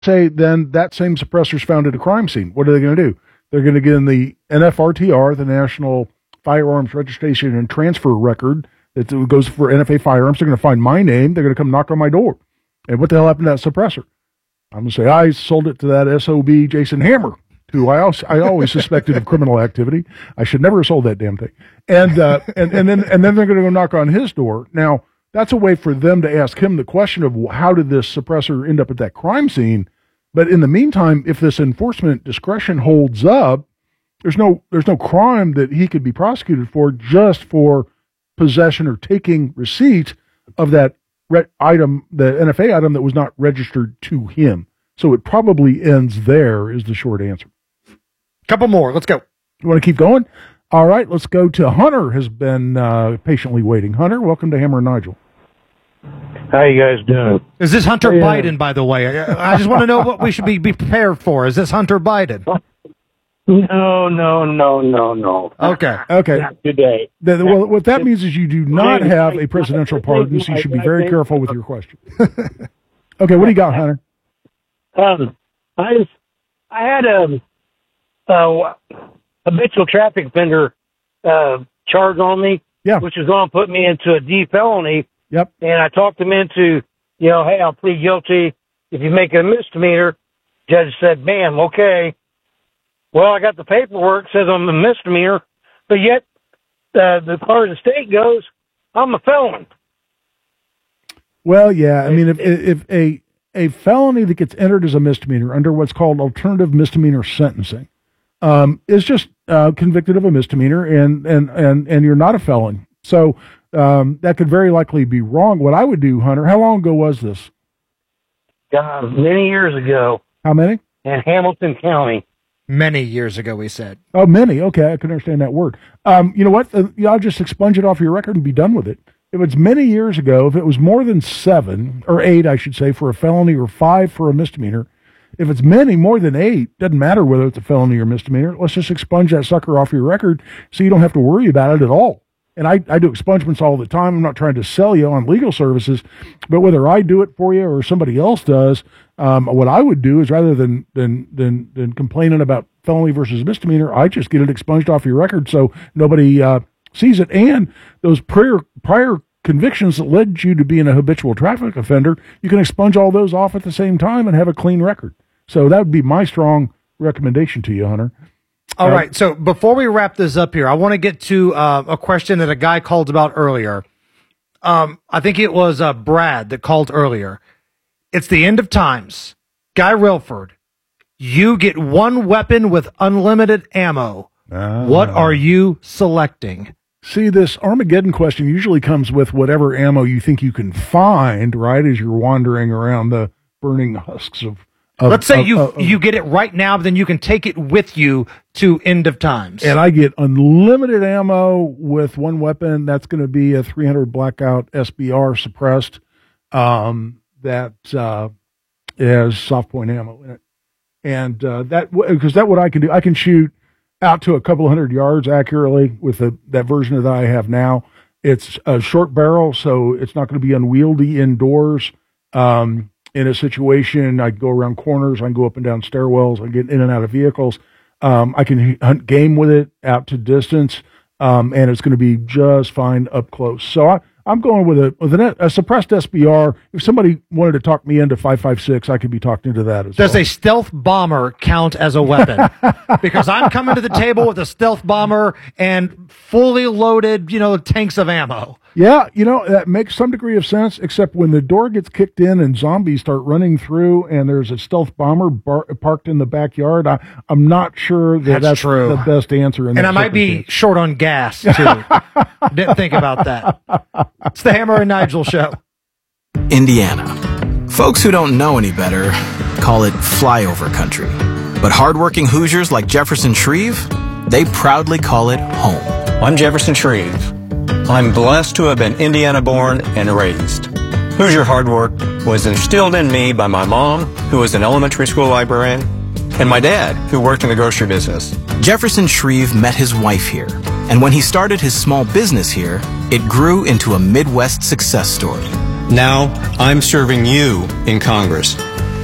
say then that same suppressor is found at a crime scene. What are they going to do? They're going to get in the NFRTR, the National Firearms Registration and Transfer Record that goes for NFA firearms. They're going to find my name. They're going to come knock on my door. And what the hell happened to that suppressor? I'm going to say, I sold it to that SOB Jason Hammer, who I always suspected of criminal activity. I should never have sold that damn thing. And then they're going to go knock on his door. Now, that's a way for them to ask him the question of how did this suppressor end up at that crime scene? But in the meantime, if this enforcement discretion holds up, there's no crime that he could be prosecuted for, just for possession or taking receipt of that item, the NFA item that was not registered to him. So it probably ends there, is the short answer. Couple more. Let's go. You want to keep going? All right, let's go to Hunter, has been patiently waiting. Hunter, welcome to Hammer and Nigel. How you guys doing? Is this Hunter Biden, by the way? I just want to know what we should be prepared for. Is this Hunter Biden? No. Okay. Not today. Well, what that means is you do not have a presidential pardon, so you should be very careful with your question. Okay, what do you got, Hunter? I had a habitual traffic offender charge on me, which is going to put me into a D felony. Yep. And I talked him into, hey, I'll plead guilty if you make it a misdemeanor. Judge said, bam, okay. Well, I got the paperwork, says I'm a misdemeanor, but yet the part of the state goes, I'm a felon. Well, yeah, I mean, if a felony that gets entered as a misdemeanor under what's called alternative misdemeanor sentencing is just convicted of a misdemeanor, and you're not a felon. So that could very likely be wrong. What I would do, Hunter, how long ago was this? Many years ago. How many? In Hamilton County. Many years ago, we said. Oh, many. Okay, I can understand that word. You know what? I'll just expunge it off your record and be done with it. If it's many years ago, if it was more than 7 or 8, I should say, for a felony, or 5 for a misdemeanor, if it's many, more than 8, doesn't matter whether it's a felony or misdemeanor. Let's just expunge that sucker off your record so you don't have to worry about it at all. And I do expungements all the time. I'm not trying to sell you on legal services, but whether I do it for you or somebody else does, what I would do is, rather than complaining about felony versus misdemeanor, I just get it expunged off your record so nobody sees it. And those prior convictions that led you to being a habitual traffic offender, you can expunge all those off at the same time and have a clean record. So that would be my strong recommendation to you, Hunter. All right. So before we wrap this up here, I want to get to a question that a guy called about earlier. I think it was Brad that called earlier. It's the end of times. Guy Relford, you get one weapon with unlimited ammo. What are you selecting? See, this Armageddon question usually comes with whatever ammo you think you can find, right, as you're wandering around the burning husks of let's say you get it right now, but then you can take it with you to end of times. And I get unlimited ammo with one weapon. That's going to be a 300 Blackout SBR suppressed that has soft point ammo in it. And because what I can do, I can shoot out to a couple of 100 yards accurately with that version that I have now. It's a short barrel, so it's not going to be unwieldy indoors. In a situation, I go around corners, I can go up and down stairwells, I get in and out of vehicles. I can hunt game with it out to distance, and it's going to be just fine up close. So I'm going with a suppressed SBR. If somebody wanted to talk me into 5.56, I could be talked into that as well. Does a stealth bomber count as a weapon? Because I'm coming to the table with a stealth bomber and fully loaded, tanks of ammo. Yeah, that makes some degree of sense, except when the door gets kicked in and zombies start running through and there's a stealth bomber parked in the backyard, I'm not sure that's true. The best answer. And I might be short on gas, too. Didn't think about that. It's the Hammer and Nigel Show. Indiana. Folks who don't know any better call it flyover country. But hardworking Hoosiers like Jefferson Shreve, they proudly call it home. I'm Jefferson Shreve. I'm blessed to have been Indiana-born and raised. Hoosier hard work was instilled in me by my mom, who was an elementary school librarian, and my dad, who worked in the grocery business. Jefferson Shreve met his wife here, and when he started his small business here, it grew into a Midwest success story. Now, I'm serving you in Congress.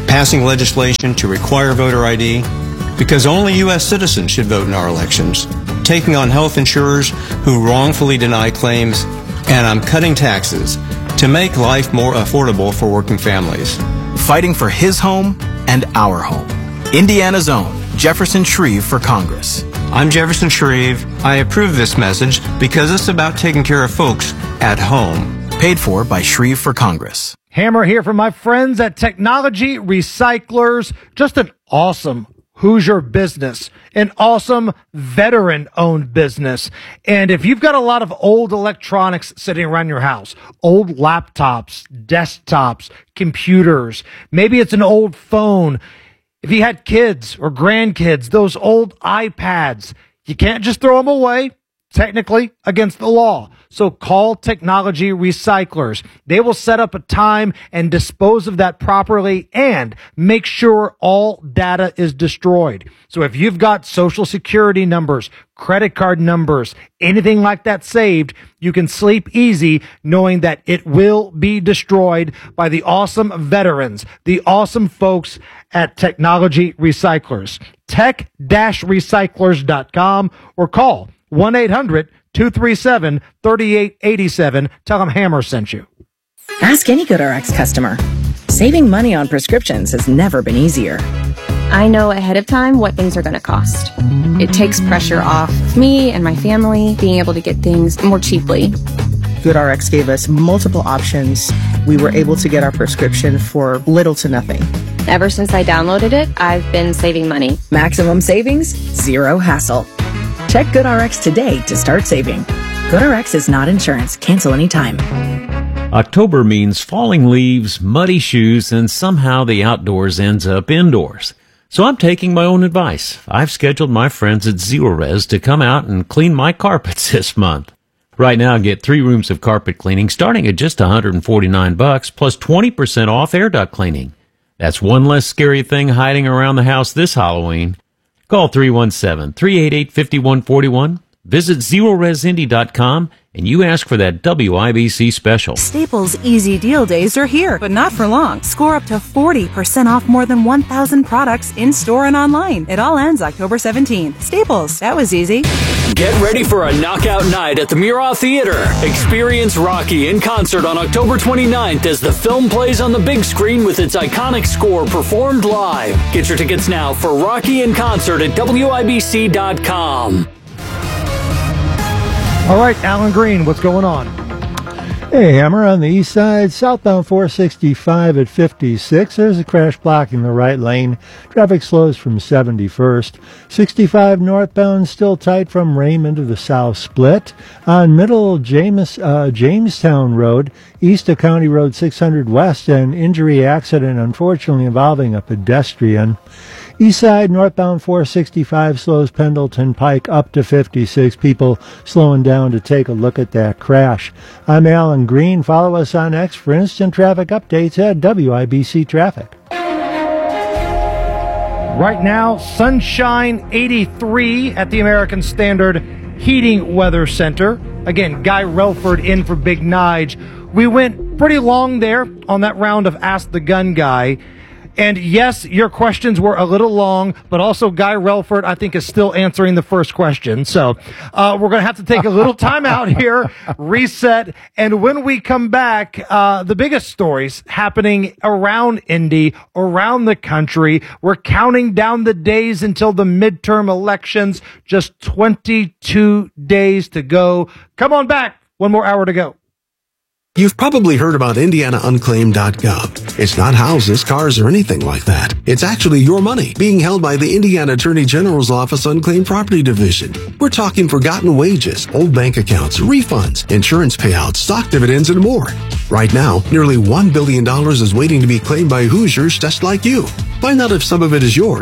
passing legislation to require voter ID, because only U.S. citizens should vote in our elections, taking on health insurers who wrongfully deny claims, and I'm cutting taxes to make life more affordable for working families. Fighting for his home and our home. Indiana's own Jefferson Shreve for Congress. I'm Jefferson Shreve. I approve this message because it's about taking care of folks at home. Paid for by Shreve for Congress. Hammer here from my friends at Technology Recyclers. Just an awesome Hoosier business, an awesome veteran-owned business. And if you've got a lot of old electronics sitting around your house, old laptops, desktops, computers, maybe it's an old phone. If you had kids or grandkids, those old iPads, you can't just throw them away. Technically against the law. So call Technology Recyclers. They will set up a time and dispose of that properly and make sure all data is destroyed. So if you've got social security numbers, credit card numbers, anything like that saved, you can sleep easy knowing that it will be destroyed by the awesome veterans, the awesome folks at Technology Recyclers. Tech-recyclers.com or call 1-800-237-3887. Tell them Hammer sent you. Ask any GoodRx customer. Saving money on prescriptions has never been easier. I know ahead of time what things are going to cost. It takes pressure off me and my family being able to get things more cheaply. GoodRx gave us multiple options. We were able to get our prescription for little to nothing. Ever since I downloaded it, I've been saving money. Maximum savings, zero hassle. Check GoodRx today to start saving. GoodRx is not insurance. Cancel anytime. October means falling leaves, muddy shoes, and somehow the outdoors ends up indoors. So I'm taking my own advice. I've scheduled my friends at Zerorez to come out and clean my carpets this month. Right now, get 3 rooms of carpet cleaning starting at just $149 plus 20% off air duct cleaning. That's one less scary thing hiding around the house this Halloween. Call 317-388-5141. Visit ZeroResIndy.com and you ask for that WIBC special. Staples Easy Deal Days are here, but not for long. Score up to 40% off more than 1,000 products in-store and online. It all ends October 17th. Staples, that was easy. Get ready for a knockout night at the Murat Theater. Experience Rocky in concert on October 29th as the film plays on the big screen with its iconic score performed live. Get your tickets now for Rocky in concert at WIBC.com. All right, Alan Green, what's going on? Hey, Hammer, on the east side, southbound 465 at 56. There's a crash blocking the right lane. Traffic slows from 71st. 65 northbound still tight from Raymond to the south split. On Middle Jamestown Road, east of County Road 600 West, an injury accident unfortunately involving a pedestrian. East side, northbound 465 slows Pendleton Pike up to 56. People slowing down to take a look at that crash. I'm Alan Green. Follow us on X for instant traffic updates at WIBC Traffic. Right now, sunshine 83 at the American Standard Heating Weather Center. Again, Guy Relford in for Big Nige. We went pretty long there on that round of Ask the Gun Guy. And yes, your questions were a little long, but also Guy Relford, I think, is still answering the first question. So we're going to have to take a little time out here, reset. And when we come back, the biggest stories happening around Indy, around the country. We're counting down the days until the midterm elections. Just 22 days to go. Come on back. One more hour to go. You've probably heard about IndianaUnclaimed.gov. It's not houses, cars, or anything like that. It's actually your money being held by the Indiana Attorney General's Office Unclaimed Property Division. We're talking forgotten wages, old bank accounts, refunds, insurance payouts, stock dividends, and more. Right now, nearly $1 billion is waiting to be claimed by Hoosiers just like you. Find out if some of it is yours.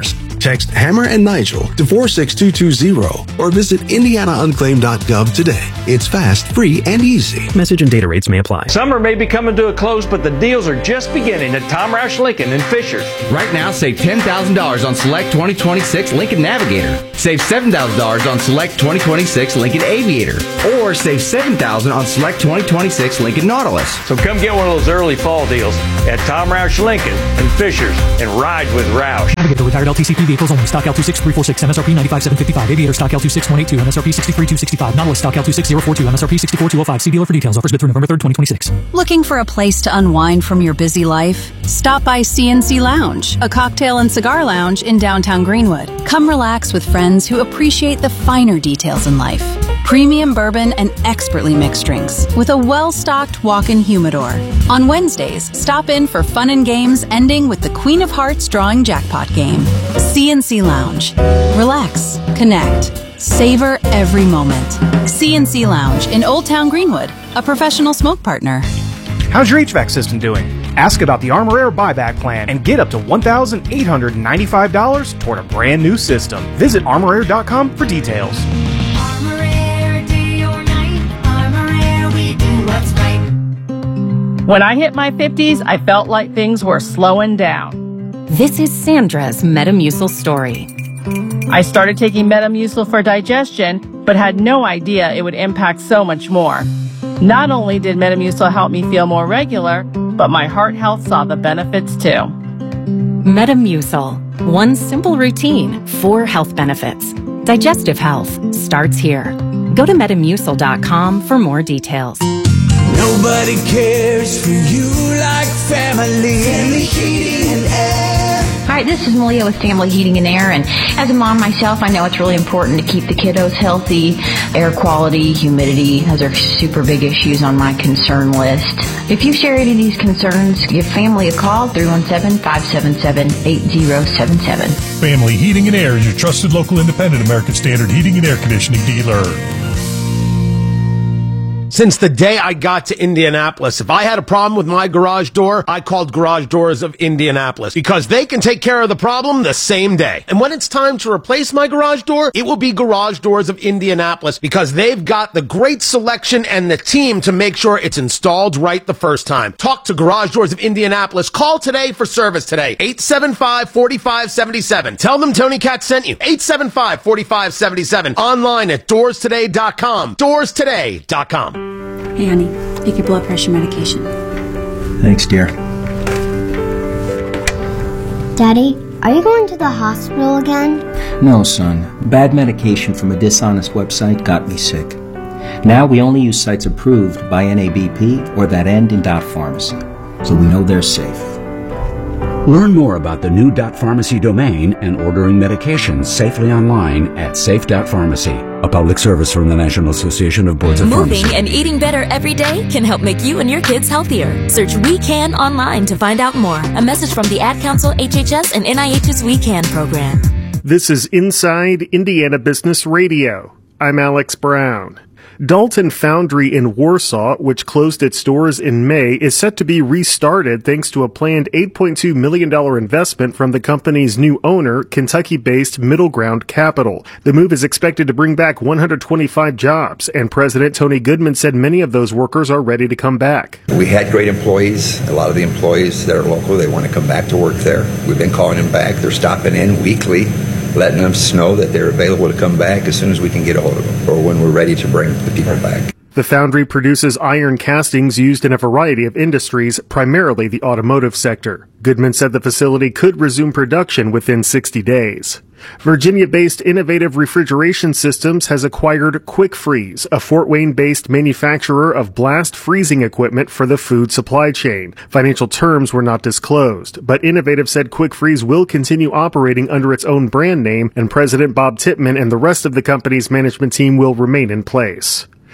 Text Hammer and Nigel to 46220 or visit IndianaUnclaimed.gov today. It's fast, free, and easy. Message and data rates may apply. Summer may be coming to a close, but the deals are just beginning at Tom Roush Lincoln in Fishers. Right now, save $10,000 on select 2026 Lincoln Navigator. Save $7,000 on select 2026 Lincoln Aviator. Or save $7,000 on select 2026 Lincoln Nautilus. So come get one of those early fall deals at Tom Roush Lincoln in Fishers and ride with Roush. Navigator retired LTCP vehicles only. Stock L26346, MSRP 95755. Aviator stock L26182, MSRP 63265. Nautilus stock L26042, MSRP 64205. See dealer for details. Offers good through November 3rd, 2026. Looking for a place to unwind from your busy life? Stop by CNC Lounge, a cocktail and cigar lounge in downtown Greenwood. Come relax with friends who appreciate the finer details in life. Premium bourbon and expertly mixed drinks with a well-stocked walk-in humidor. On Wednesdays, stop in for fun and games ending with the Queen of Hearts drawing jackpot game. CNC Lounge. Relax, connect, savor every moment. CNC Lounge in Old Town Greenwood, a professional smoke partner. How's your HVAC system doing? Ask about the Armor Air buyback plan and get up to $1,895 toward a brand new system. Visit ArmorAir.com for details. When I hit my 50s, I felt like things were slowing down. This is Sandra's Metamucil story. I started taking Metamucil for digestion, but had no idea it would impact so much more. Not only did Metamucil help me feel more regular, but my heart health saw the benefits too. Metamucil. One simple routine, 4 health benefits. Digestive health starts here. Go to Metamucil.com for more details. Nobody cares for you like family. Family Heating and Air. Hi, this is Malia with Family Heating and Air, and as a mom myself, I know it's really important to keep the kiddos healthy. Air quality, humidity, those are super big issues on my concern list. If you share any of these concerns, give Family a call, 317-577-8077. Family Heating and Air is your trusted local independent American Standard heating and air conditioning dealer. Since the day I got to Indianapolis, if I had a problem with my garage door, I called Garage Doors of Indianapolis because they can take care of the problem the same day. And when it's time to replace my garage door, it will be Garage Doors of Indianapolis because they've got the great selection and the team to make sure it's installed right the first time. Talk to Garage Doors of Indianapolis. Call today for service today. 875-4577. Tell them Tony Katz sent you. 875-4577. Online at doorstoday.com. Doorstoday.com. Hey, honey, take your blood pressure medication. Thanks, dear. Daddy, are you going to the hospital again? No, son. Bad medication from a dishonest website got me sick. Now we only use sites approved by NABP or that end in .pharmacy, so we know they're safe. Learn more about the new .pharmacy domain and ordering medications safely online at safe.pharmacy, a public service from the National Association of Boards of Pharmacy. Moving and eating better every day can help make you and your kids healthier. Search We Can online to find out more. A message from the Ad Council, HHS, and NIH's We Can program. This is Inside Indiana Business Radio. I'm Alex Brown. Dalton Foundry in Warsaw, which closed its doors in May, is set to be restarted thanks to a planned $8.2 million investment from the company's new owner, Kentucky-based Middle Ground Capital. The move is expected to bring back 125 jobs, and President Tony Goodman said many of those workers are ready to come back. We had great employees. A lot of the employees that are local, they want to come back to work there. We've been calling them back. They're stopping in weekly, letting us know that they're available to come back as soon as we can get a hold of them or when we're ready to bring the people back. The foundry produces iron castings used in a variety of industries, primarily the automotive sector. Goodman said the facility could resume production within 60 days. Virginia-based Innovative Refrigeration Systems has acquired Quick Freeze, a Fort Wayne-based manufacturer of blast freezing equipment for the food supply chain. Financial terms were not disclosed, but Innovative said Quick Freeze will continue operating under its own brand name, and President Bob Tippmann and the rest of the company's management team will remain in place.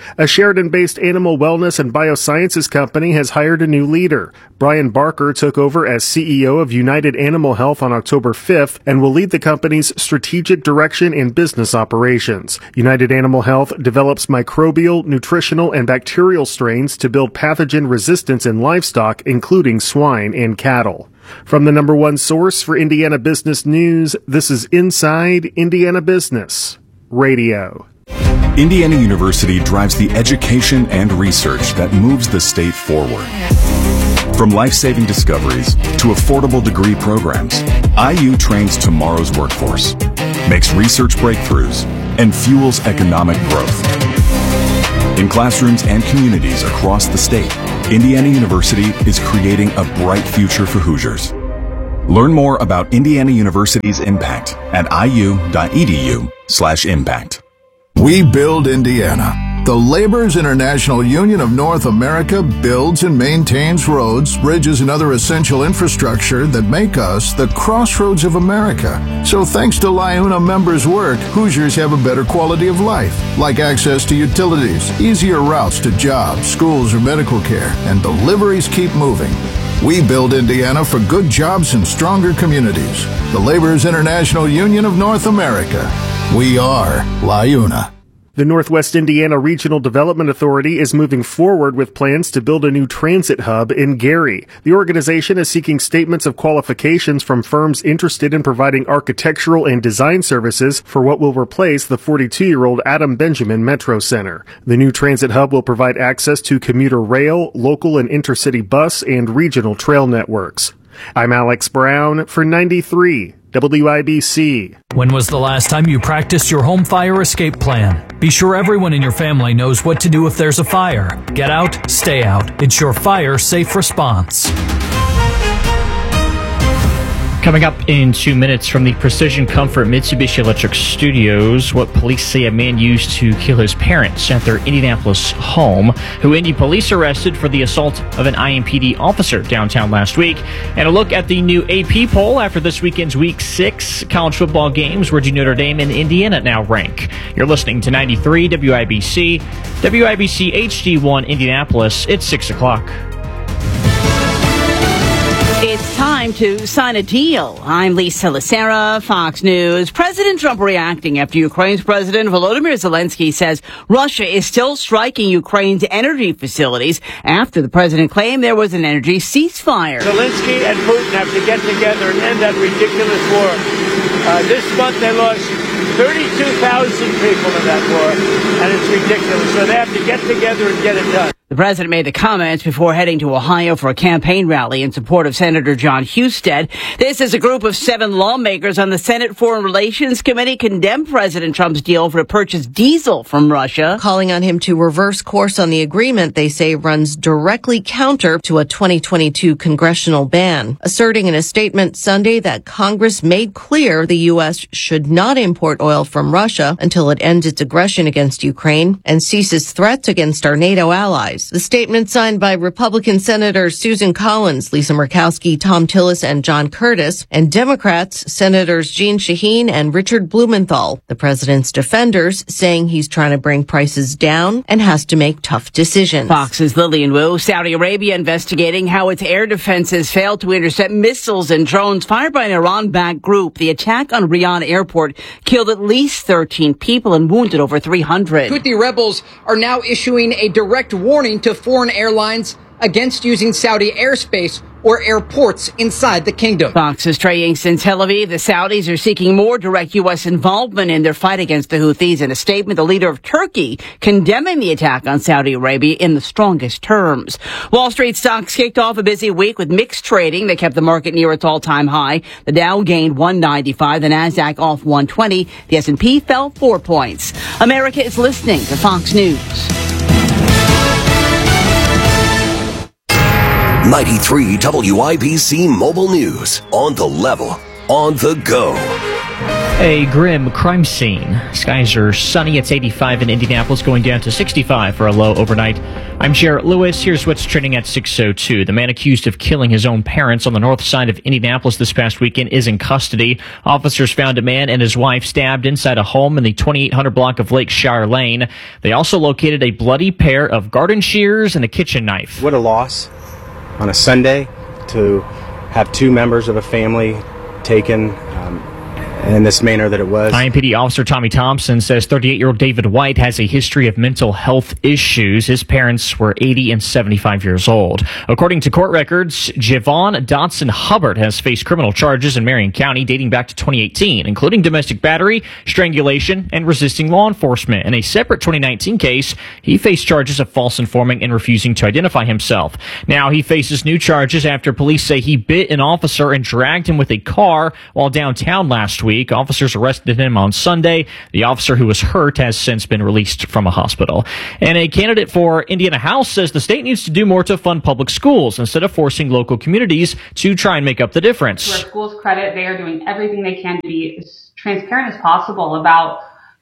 A Sheridan-based animal wellness and biosciences company has hired a new leader. Brian Barker took over as CEO of United Animal Health on October 5th and will lead the company's strategic direction and business operations. United Animal Health develops microbial, nutritional, and bacterial strains to build pathogen resistance in livestock, including swine and cattle. From the number one source for Indiana business news, this is Inside Indiana Business Radio. Indiana University drives the education and research that moves the state forward. From life-saving discoveries to affordable degree programs, IU trains tomorrow's workforce, makes research breakthroughs, and fuels economic growth. In classrooms and communities across the state, Indiana University is creating a bright future for Hoosiers. Learn more about Indiana University's impact at iu.edu/impact. We build Indiana. The Laborers International Union of North America builds and maintains roads, bridges, and other essential infrastructure that make us the crossroads of America. So thanks to LIUNA members' work, Hoosiers have a better quality of life, like access to utilities, easier routes to jobs, schools, or medical care, and deliveries keep moving. We build Indiana for good jobs and stronger communities. The Laborers International Union of North America. We are LIUNA. The Northwest Indiana Regional Development Authority is moving forward with plans to build a new transit hub in Gary. The organization is seeking statements of qualifications from firms interested in providing architectural and design services for what will replace the 42-year-old Adam Benjamin Metro Center. The new transit hub will provide access to commuter rail, local and intercity bus, and regional trail networks. I'm Alex Brown for 93 WIBC. When was the last time you practiced your home fire escape plan? Be sure everyone in your family knows what to do if there's a fire. Get out, stay out. It's your fire safe response. Coming up in 2 minutes from the Precision Comfort Mitsubishi Electric Studios, what police say a man used to kill his parents at their Indianapolis home, who Indy police arrested for the assault of an IMPD officer downtown last week, and a look at the new AP poll after this weekend's Week 6 college football games. Where do Notre Dame and Indiana now rank? You're listening to 93 WIBC, WIBC HD1 Indianapolis. It's 6 o'clock. It's time to sign a deal. I'm Lisa Lacera, Fox News. President Trump reacting after Ukraine's President Volodymyr Zelensky says Russia is still striking Ukraine's energy facilities after the president claimed there was an energy ceasefire. Zelensky and Putin have to get together and end that ridiculous war. This month they lost 32,000 people in that war, and it's ridiculous. So they have to get together and get it done. The president made the comments before heading to Ohio for a campaign rally in support of Senator John Husted. This is a group of 7 lawmakers on the Senate Foreign Relations Committee condemned President Trump's deal to purchase diesel from Russia, calling on him to reverse course on the agreement they say runs directly counter to a 2022 congressional ban, asserting in a statement Sunday that Congress made clear the U.S. should not import oil from Russia until it ends its aggression against Ukraine and ceases threats against our NATO allies. The statement signed by Republican Senators Susan Collins, Lisa Murkowski, Tom Tillis, and John Curtis, and Democrats Senators Jeanne Shaheen and Richard Blumenthal. The president's defenders saying he's trying to bring prices down and has to make tough decisions. Fox's Lillian Wu. Saudi Arabia investigating how its air defenses failed to intercept missiles and drones fired by an Iran-backed group. The attack on Riyadh airport killed at least 13 people and wounded over 300. Houthi rebels are now issuing a direct warning to foreign airlines against using Saudi airspace or airports inside the kingdom. Fox's Trey Yingst in Tel Aviv. The Saudis are seeking more direct U.S. involvement in their fight against the Houthis. In a statement, the leader of Turkey condemning the attack on Saudi Arabia in the strongest terms. Wall Street stocks kicked off a busy week with mixed trading that kept the market near its all-time high. The Dow gained 195, the Nasdaq off 120, the S&P fell 4 points. America is listening to Fox News. 93 WIBC Mobile News. On the level, on the go. A grim crime scene. Skies are sunny. It's 85 in Indianapolis, going down to 65 for a low overnight. I'm Jarrett Lewis. Here's what's trending at 6:02. The man accused of killing his own parents on the north side of Indianapolis this past weekend is in custody. Officers found a man and his wife stabbed inside a home in the 2800 block of Lakeshire Lane. They also located a bloody pair of garden shears and a kitchen knife. What a loss on a Sunday to have two members of a family taken in this manner that it was. IMPD Officer Tommy Thompson says 38-year-old David White has a history of mental health issues. His parents were 80 and 75 years old. According to court records, Javon Dotson Hubbard has faced criminal charges in Marion County dating back to 2018, including domestic battery, strangulation, and resisting law enforcement. In a separate 2019 case, he faced charges of false informing and refusing to identify himself. Now he faces new charges after police say he bit an officer and dragged him with a car while downtown last week. Officers arrested him on Sunday. The officer who was hurt has since been released from a hospital. And a candidate for Indiana House says the state needs to do more to fund public schools instead of forcing local communities to try and make up the difference. To our schools' credit, they are doing everything they can to be as transparent as possible about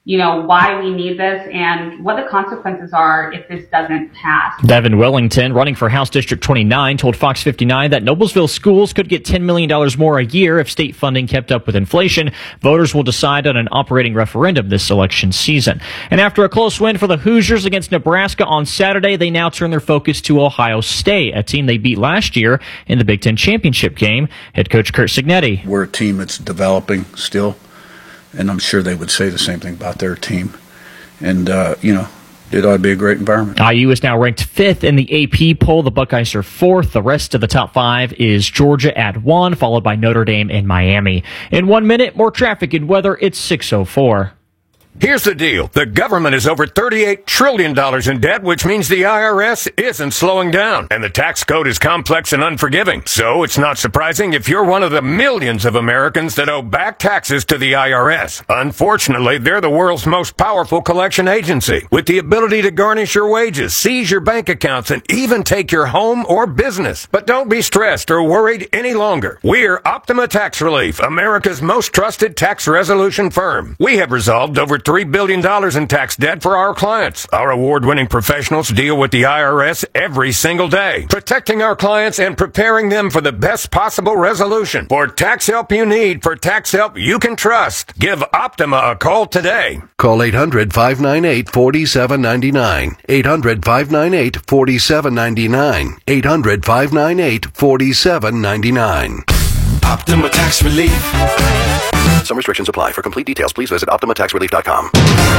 why we need this and what the consequences are if this doesn't pass. Devin Wellington, running for House District 29, told Fox 59 that Noblesville schools could get $10 million more a year if state funding kept up with inflation. Voters will decide on an operating referendum this election season. And after a close win for the Hoosiers against Nebraska on Saturday, they now turn their focus to Ohio State, a team they beat last year in the Big Ten championship game. Head coach Curt Cignetti. We're a team that's developing still. And I'm sure they would say the same thing about their team. And, it ought to be a great environment. IU is now ranked 5th in the AP poll. The Buckeyes are 4th. The rest of the top 5 is Georgia at 1, followed by Notre Dame and Miami. In 1 minute, more traffic and weather. It's 6:04. Here's the deal. The government is over $38 trillion in debt, which means the IRS isn't slowing down. And the tax code is complex and unforgiving. So it's not surprising if you're one of the millions of Americans that owe back taxes to the IRS. Unfortunately, they're the world's most powerful collection agency, with the ability to garnish your wages, seize your bank accounts, and even take your home or business. But don't be stressed or worried any longer. We're Optima Tax Relief, America's most trusted tax resolution firm. We have resolved over $3 billion in tax debt for our clients. Our award-winning professionals deal with the IRS every single day, protecting our clients and preparing them for the best possible resolution. For tax help you need, for tax help you can trust, give Optima a call today. Call 800-598-4799. 800-598-4799. 800-598-4799. Optima Tax Relief. Some restrictions apply. For complete details, please visit OptimaTaxRelief.com.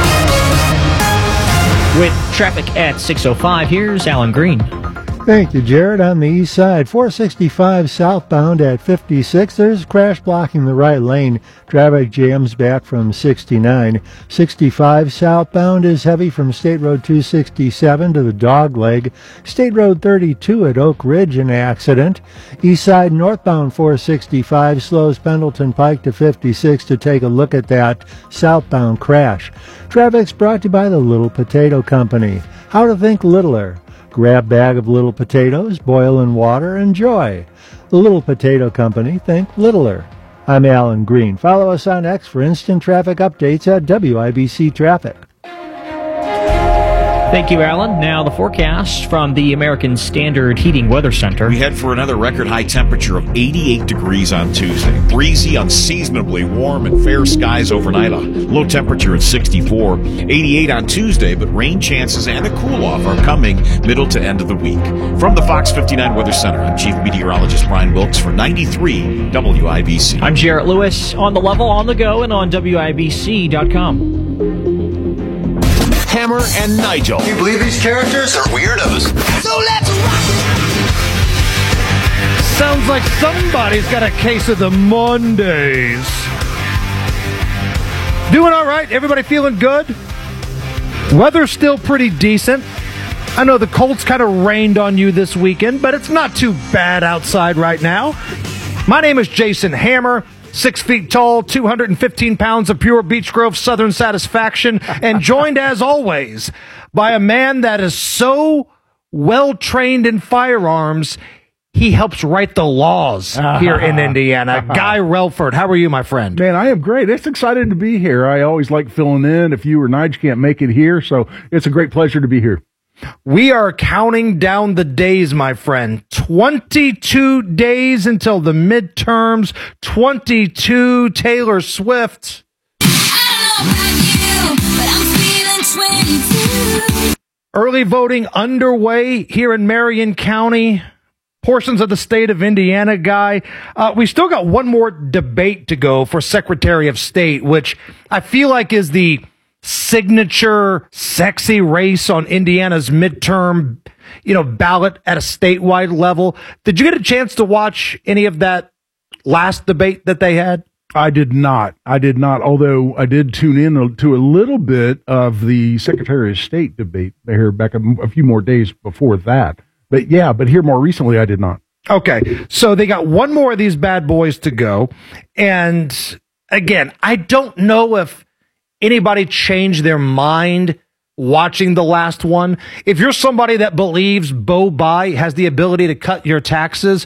With traffic at 6:05, here's Alan Green. Thank you, Jared. On the east side, 465 southbound at 56. There's a crash blocking the right lane. Traffic jams back from 69. 65 southbound is heavy from State Road 267 to the Dogleg. State Road 32 at Oak Ridge, an accident. East side northbound 465 slows Pendleton Pike to 56 to take a look at that southbound crash. Traffic's brought to you by the Little Potato Company. How to think littler. Grab bag of little potatoes, boil in water, enjoy. The Little Potato Company, think littler. I'm Alan Green. Follow us on X for instant traffic updates at WIBC Traffic. Thank you, Alan. Now the forecast from the American Standard Heating Weather Center. We head for another record high temperature of 88 degrees on Tuesday. Breezy, unseasonably warm, and fair skies overnight. A low temperature at 64. 88 on Tuesday, but rain chances and a cool-off are coming middle to end of the week. From the Fox 59 Weather Center, I'm Chief Meteorologist Brian Wilkes for 93 WIBC. I'm Jarrett Lewis, on the level, on the go, and on WIBC.com. Hammer and Nigel. Can you believe these characters are weirdos? So let's rock! Sounds like somebody's got a case of the Mondays. Doing all right? Everybody feeling good? Weather's still pretty decent. I know the Colts kind of rained on you this weekend, but it's not too bad outside right now. My name is Jason Hammer. 6 feet tall, 215 pounds of pure Beech Grove Southern satisfaction, and joined, as always, by a man that is so well-trained in firearms, he helps write the laws here in Indiana. Guy Relford, how are you, my friend? Man, I am great. It's exciting to be here. I always like filling in if you or Nige can't make it here, so it's a great pleasure to be here. We are counting down the days, my friend. 22 days until the midterms. 22, Taylor Swift. Early voting underway here in Marion County. Portions of the state of Indiana, Guy. We still got one more debate to go for Secretary of State, which I feel like is the signature sexy race on Indiana's midterm, ballot at a statewide level. Did you get a chance to watch any of that last debate that they had? I did not, although I did tune in to a little bit of the Secretary of State debate here back a few more days before that. But here more recently, I did not. Okay, so they got one more of these bad boys to go. And again, I don't know if anybody changed their mind watching the last one. If you're somebody that believes Bo Bai has the ability to cut your taxes,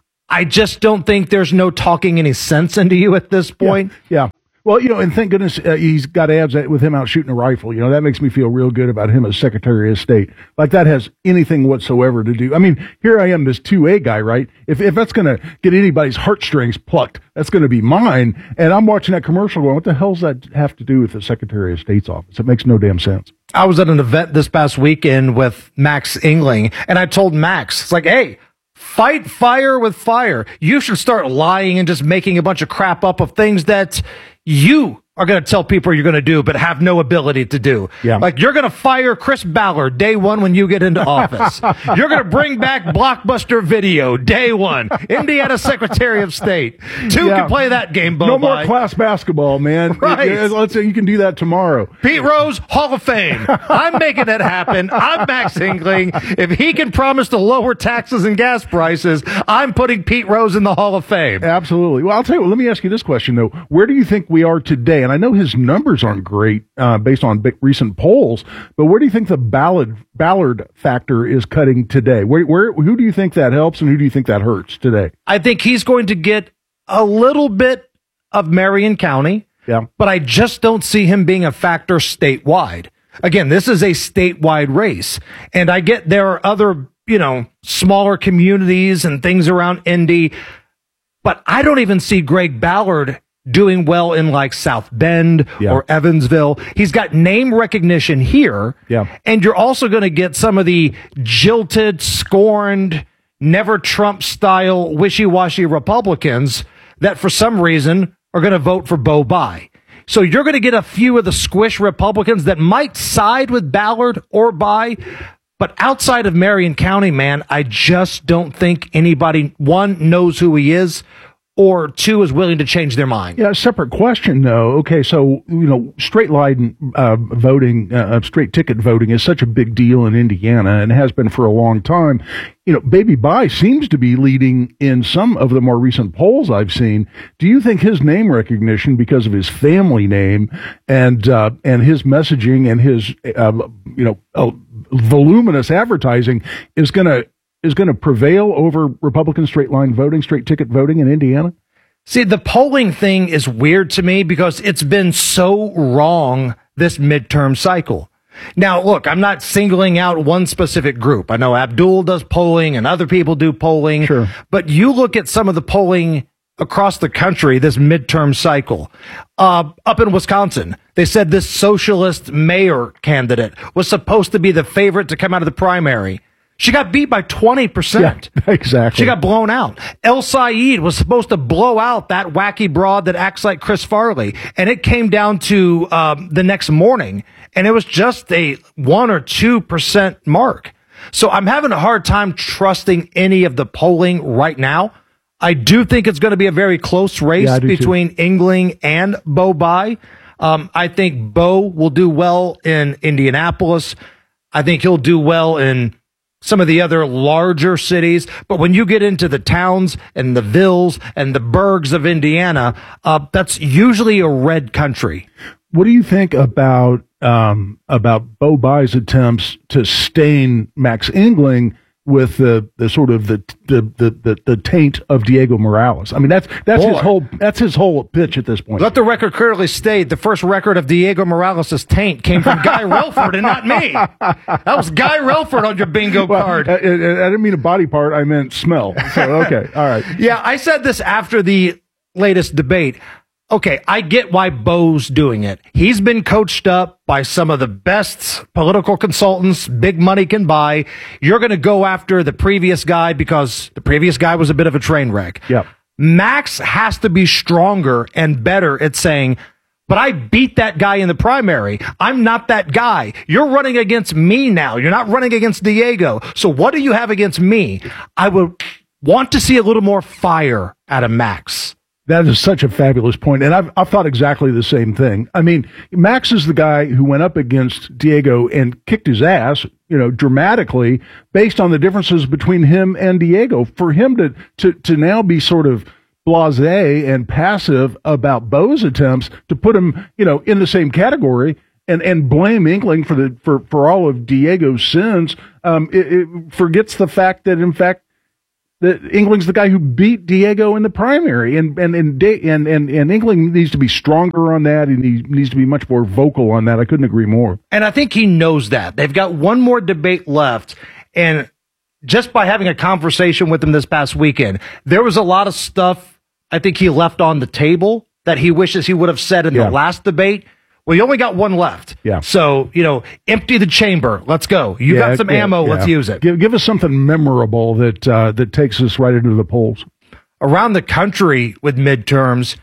I just don't think there's no talking any sense into you at this point. Yeah. Well, and thank goodness he's got abs with him out shooting a rifle. That makes me feel real good about him as Secretary of State. Like that has anything whatsoever to do. I mean, here I am, this 2A guy, right? If that's going to get anybody's heartstrings plucked, that's going to be mine. And I'm watching that commercial going, what the hell does that have to do with the Secretary of State's office? It makes no damn sense. I was at an event this past weekend with Max Engling, and I told Max, it's like, hey, fight fire with fire. You should start lying and just making a bunch of crap up of things that you are going to tell people you're going to do, but have no ability to do. Yeah. Like you're going to fire Chris Ballard day one when you get into office. You're going to bring back Blockbuster Video day one. Indiana Secretary of State. Two can play that game, Bo. No more class basketball, man. Right. Let's say you can do that tomorrow. Pete Rose, Hall of Fame. I'm making it happen. I'm Max Engling. If he can promise to lower taxes and gas prices, I'm putting Pete Rose in the Hall of Fame. Absolutely. Well, I'll tell you what, let me ask you this question, though. Where do you think we are today? And I know his numbers aren't great based on recent polls, but where do you think the Ballard factor is cutting today? Who do you think that helps and who do you think that hurts today? I think he's going to get a little bit of Marion County, but I just don't see him being a factor statewide. Again, this is a statewide race, and I get there are other, smaller communities and things around Indy, but I don't even see Greg Ballard doing well in like South Bend or Evansville. He's got name recognition here. And you're also going to get some of the jilted, scorned, never Trump style wishy-washy Republicans that for some reason are going to vote for Bo Bai. So you're going to get a few of the squish Republicans that might side with Ballard or Bai. But outside of Marion County, man, I just don't think anybody, one, knows who he is, or two, is willing to change their mind. Yeah, separate question, though. Okay, so, straight line voting, straight ticket voting is such a big deal in Indiana and has been for a long time. Baby Bai seems to be leading in some of the more recent polls I've seen. Do you think his name recognition, because of his family name and his messaging and his, voluminous advertising is going to prevail over Republican straight line voting, straight ticket voting in Indiana? See, the polling thing is weird to me because it's been so wrong this midterm cycle. Now, look, I'm not singling out one specific group. I know Abdul does polling and other people do polling. Sure. But you look at some of the polling across the country this midterm cycle. Up in Wisconsin, they said this socialist mayor candidate was supposed to be the favorite to come out of the primary. She got beat by 20%. Yeah, exactly. She got blown out. El Said was supposed to blow out that wacky broad that acts like Chris Farley, and it came down to the next morning, and it was just a 1 or 2% mark. So I'm having a hard time trusting any of the polling right now. I do think it's going to be a very close race between Engling and Bo Bai. I think Bo will do well in Indianapolis. I think he'll do well in some of the other larger cities. But when you get into the towns and the villes and the burgs of Indiana, that's usually a red country. What do you think about Bo Bai's attempts to stain Max Engling with the sort of the taint of Diego Morales. I mean, that's his whole pitch at this point. Let the record clearly state the first record of Diego Morales' taint came from Guy Relford and not me. That was Guy Relford on your bingo card. I didn't mean a body part. I meant smell. So, okay. All right. Yeah, I said this after the latest debate. Okay, I get why Bo's doing it. He's been coached up by some of the best political consultants big money can buy. You're going to go after the previous guy because the previous guy was a bit of a train wreck. Yep. Max has to be stronger and better at saying, but I beat that guy in the primary. I'm not that guy. You're running against me now. You're not running against Diego. So what do you have against me? I would want to see a little more fire out of Max. That is such a fabulous point, and I've thought exactly the same thing. I mean, Max is the guy who went up against Diego and kicked his ass, dramatically, based on the differences between him and Diego. For him to now be sort of blasé and passive about Bo's attempts to put him, in the same category and blame Inkling for all of Diego's sins, it forgets the fact that, in fact, that Inkling's the guy who beat Diego in the primary, and Inkling needs to be stronger on that, and he needs to be much more vocal on that. I couldn't agree more. And I think he knows that. They've got one more debate left, and just by having a conversation with him this past weekend, there was a lot of stuff I think he left on the table that he wishes he would have said in the last debate. Well, you only got one left. Yeah. So, empty the chamber. Let's go. You got some ammo. Let's use it. Give us something memorable that takes us right into the polls. Around the country with midterms,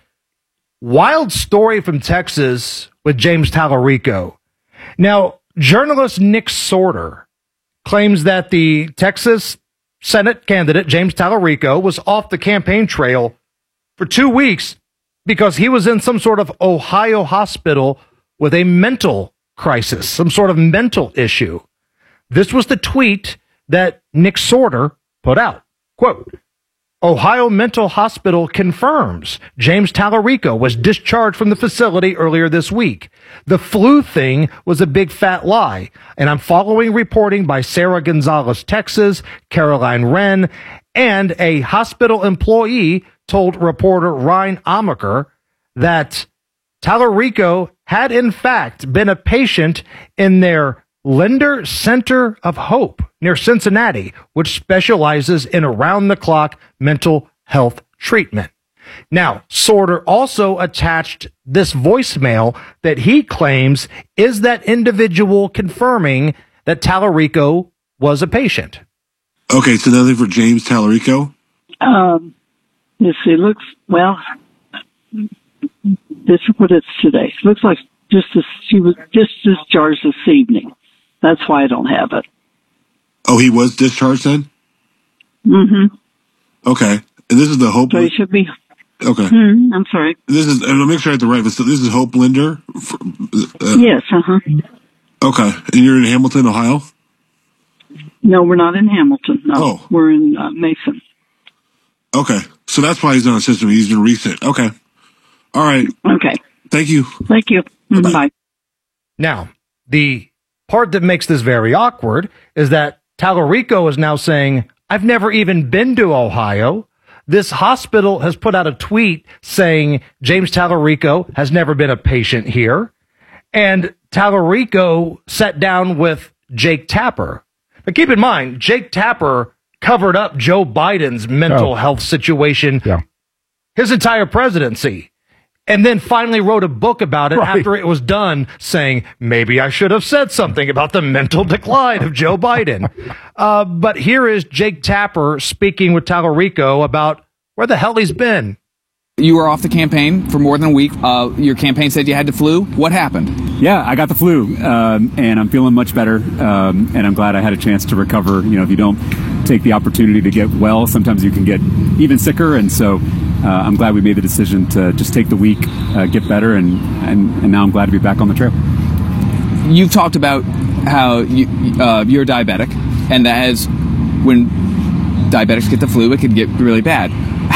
wild story from Texas with James Tallarico. Now, journalist Nick Sorter claims that the Texas Senate candidate, James Tallarico, was off the campaign trail for 2 weeks because he was in some sort of Ohio hospital with a mental crisis, some sort of mental issue. This was the tweet that Nick Sorter put out. Quote, Ohio Mental Hospital confirms James Tallarico was discharged from the facility earlier this week. The flu thing was a big fat lie, and I'm following reporting by Sarah Gonzalez, Texas, Caroline Wren, and a hospital employee told reporter Ryan Amaker that Tallarico had in fact been a patient in their Linder Center of Hope near Cincinnati, which specializes in around-the-clock mental health treatment. Now, Sorter also attached this voicemail that he claims is that individual confirming that Tallarico was a patient. Okay, so nothing for James Tallarico? Let's see, this is what it's today. It looks like she was just discharged this evening. That's why I don't have it. Oh, he was discharged then? Mm-hmm. Okay. And this is the Hope... So he should be... Okay. I'm sorry. This is... I'll make sure I have the right... So this is Hope Linder? Yes, uh-huh. Okay. And you're in Hamilton, Ohio? No, we're not in Hamilton. No, we're in Mason. Okay. So that's why he's on the system. He's been recent. Okay. All right. Okay. Thank you. Thank you. Bye. Now, the part that makes this very awkward is that Tallarico is now saying, I've never even been to Ohio. This hospital has put out a tweet saying James Tallarico has never been a patient here. And Tallarico sat down with Jake Tapper. But keep in mind, Jake Tapper covered up Joe Biden's mental health situation his entire presidency. And then finally wrote a book about it after it was done, saying, maybe I should have said something about the mental decline of Joe Biden. But here is Jake Tapper speaking with Tallarico about where the hell he's been. You were off the campaign for more than a week. Your campaign said you had the flu. What happened? Yeah, I got the flu, and I'm feeling much better, and I'm glad I had a chance to recover. If you don't take the opportunity to get well, sometimes you can get even sicker, and so I'm glad we made the decision to just take the week, get better, and now I'm glad to be back on the trail. You've talked about how you're diabetic, and that when diabetics get the flu, it can get really bad.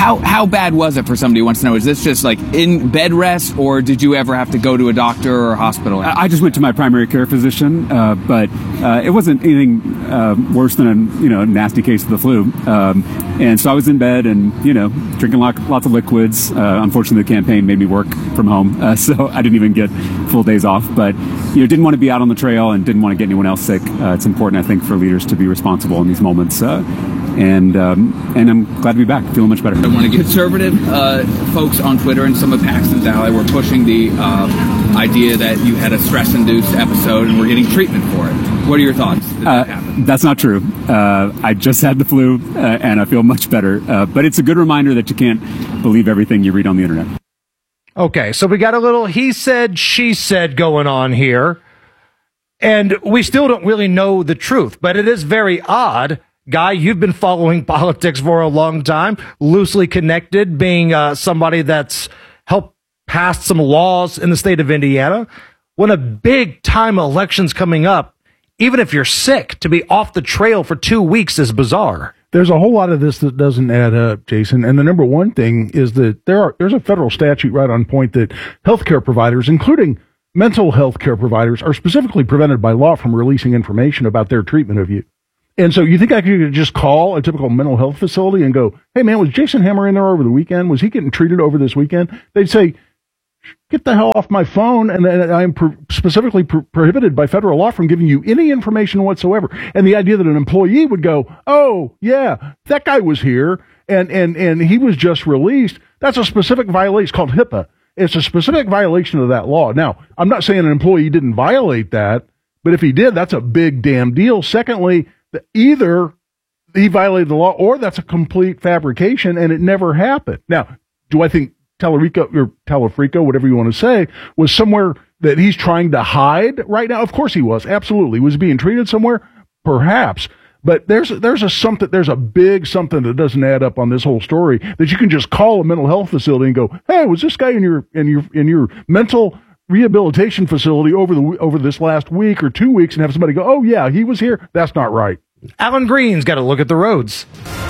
How bad was it for somebody who wants to know? Is this just like in bed rest, or did you ever have to go to a doctor or hospital? I just went to my primary care physician, but it wasn't anything worse than a nasty case of the flu. And so I was in bed and drinking lots of liquids. Unfortunately, the campaign made me work from home, so I didn't even get full days off. But didn't want to be out on the trail and didn't want to get anyone else sick. It's important, I think, for leaders to be responsible in these moments. And I'm glad to be back, feeling much better. I want to get conservative folks on Twitter and some of Paxton's ally were pushing the idea that you had a stress-induced episode and we're getting treatment for it. What are your thoughts? That's not true. I just had the flu and I feel much better. But it's a good reminder that you can't believe everything you read on the internet. Okay, so we got a little he said, she said going on here. And we still don't really know the truth, but it is very odd. Guy, you've been following politics for a long time, loosely connected, being somebody that's helped pass some laws in the state of Indiana. When a big time election's coming up, even if you're sick, to be off the trail for 2 weeks is bizarre. There's a whole lot of this that doesn't add up, Jason. And the number one thing is that there's a federal statute right on point that healthcare providers, including mental health care providers, are specifically prevented by law from releasing information about their treatment of you. And so you think I could just call a typical mental health facility and go, hey, man, was Jason Hammer in there over the weekend? Was he getting treated over this weekend? They'd say, get the hell off my phone. And I'm specifically prohibited by federal law from giving you any information whatsoever. And the idea that an employee would go, oh, yeah, that guy was here and he was just released. That's a specific violation. It's called HIPAA. It's a specific violation of that law. Now, I'm not saying an employee didn't violate that, but if he did, that's a big damn deal. Secondly, either he violated the law or that's a complete fabrication and it never happened. Now, do I think Telefrico, whatever you want to say, was somewhere that he's trying to hide right now? Of course he was. Absolutely. Was he being treated somewhere? Perhaps. But there's a big something that doesn't add up on this whole story that you can just call a mental health facility and go, hey, was this guy in your mental rehabilitation facility over this last week or 2 weeks, and have somebody go, oh yeah, he was here? That's not right. Alan Green's got to look at the roads.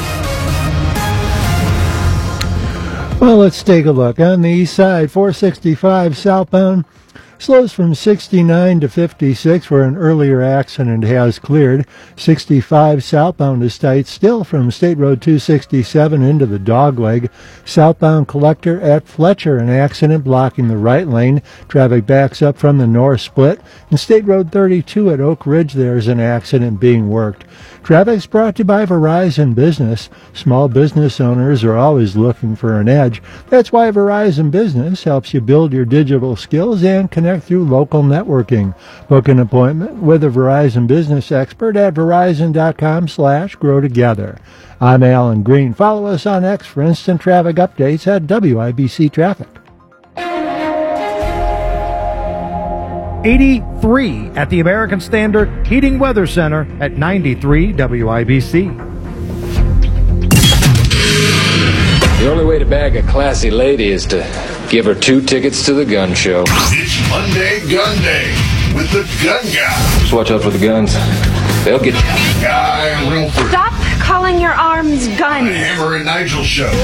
Well, let's take a look. On the east side, 465 southbound slows from 69 to 56 where an earlier accident has cleared. 65 southbound is tight still from State Road 267 into the Dogleg. Southbound collector at Fletcher, an accident blocking the right lane. Traffic backs up from the north split. And State Road 32 at Oak Ridge, there's an accident being worked. Traffic's brought to you by Verizon Business. Small business owners are always looking for an edge. That's why Verizon Business helps you build your digital skills and connect through local networking. Book an appointment with a Verizon Business expert at verizon.com/grow together. I'm Alan Green. Follow us on X for instant traffic updates at WIBC Traffic. 83 at the American Standard Heating Weather Center at 93 WIBC. The only way to bag a classy lady is to give her 2 tickets to the gun show. It's Monday Gun Day with the Gun Guy. Just watch out for the guns. They'll get you. Guy Relford. Stop calling your arms guns. The Hammer and Nigel Show.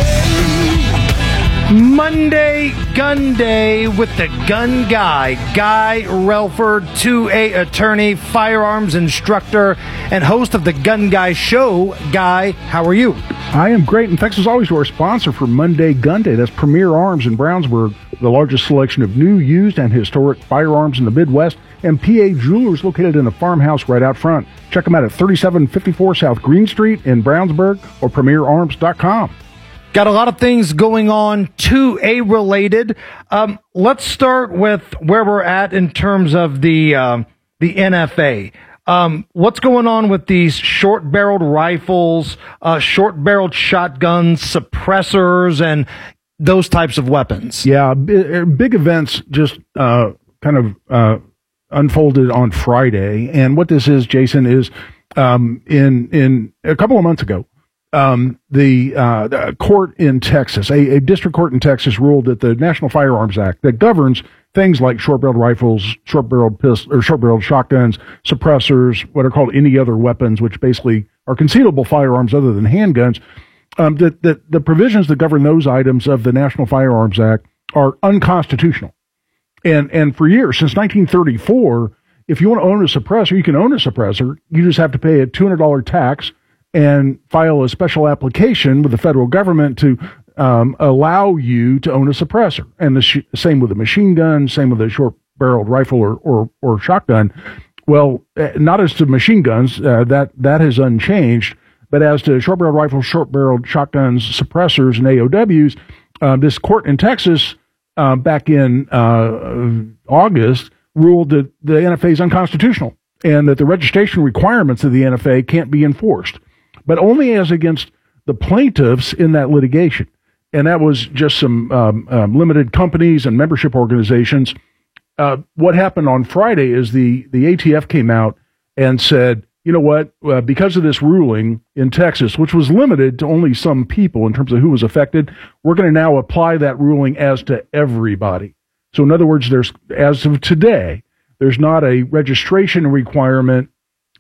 Monday Gun Day with the Gun Guy, Guy Relford, 2A attorney, firearms instructor, and host of the Gun Guy Show. Guy, how are you? I am great, and thanks as always to our sponsor for Monday Gun Day. That's Premier Arms in Brownsburg, the largest selection of new, used, and historic firearms in the Midwest, and PA Jewelers located in a farmhouse right out front. Check them out at 3754 South Green Street in Brownsburg or premierarms.com. Got a lot of things going on, 2A related. Let's start with where we're at in terms of the NFA. What's going on with these short-barreled rifles, short-barreled shotguns, suppressors, and those types of weapons? Yeah, big events just kind of unfolded on Friday. And what this is, Jason, is in a couple of months ago, the court in Texas, a district court in Texas, ruled that the National Firearms Act that governs things like short-barreled rifles, short-barreled pistols, or short-barreled shotguns, suppressors, what are called any other weapons, which basically are concealable firearms other than handguns, that the provisions that govern those items of the National Firearms Act are unconstitutional. And for years, since 1934, if you want to own a suppressor, you can own a suppressor. You just have to pay a $200 tax and file a special application with the federal government to allow you to own a suppressor. And the same with a machine gun, same with a short-barreled rifle or shotgun. Well, not as to machine guns, that has unchanged, but as to short-barreled rifles, short-barreled shotguns, suppressors, and AOWs, this court in Texas back in August ruled that the NFA is unconstitutional and that the registration requirements of the NFA can't be enforced, but only as against the plaintiffs in that litigation. And that was just some limited companies and membership organizations. What happened on Friday is the ATF came out and said, you know what, because of this ruling in Texas, which was limited to only some people in terms of who was affected, we're going to now apply that ruling as to everybody. So in other words, as of today, there's not a registration requirement